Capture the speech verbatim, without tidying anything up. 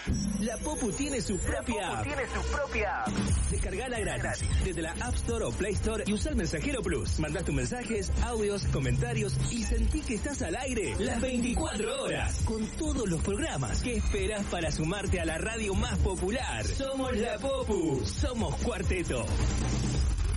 La Popu tiene su propia app. Tiene su propia app. Descargala gratis desde la App Store o Play Store y usa el Mensajero Plus. Mandá tus mensajes, audios, comentarios y sentí que estás al aire las veinticuatro horas con todos los programas. ¿Qué esperas para sumarte a la radio más popular? Somos la Popu. Somos Cuarteto.